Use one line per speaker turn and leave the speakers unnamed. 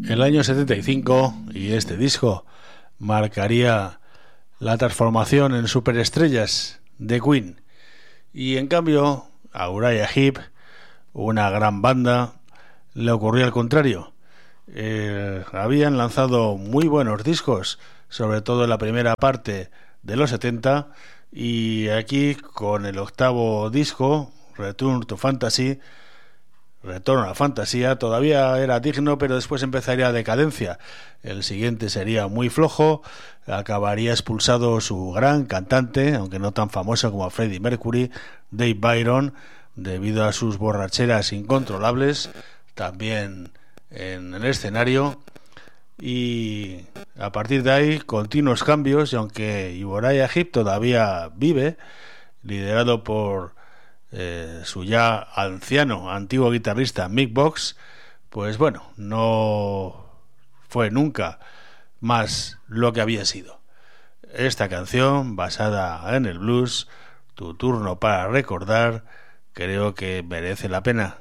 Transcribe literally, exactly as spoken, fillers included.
el año setenta y cinco, y este disco marcaría la transformación en superestrellas de Queen. Y en cambio, a Uriah Heep, una gran banda, le ocurrió al contrario. Eh, habían lanzado muy buenos discos, sobre todo en la primera parte de los setenta, y aquí con el octavo disco, Return to Fantasy, Retorno a la Fantasía, todavía era digno, pero después empezaría la decadencia. El siguiente sería muy flojo, acabaría expulsado su gran cantante, aunque no tan famoso como Freddie Mercury, Dave Byron, debido a sus borracheras incontrolables, también en el escenario. Y a partir de ahí, continuos cambios, y aunque Uriah Heep todavía vive, liderado por Eh, su ya anciano antiguo guitarrista Mick Box, pues bueno, no fue nunca más lo que había sido. Esta canción, basada en el blues, Tu turno para recordar, creo que merece la pena.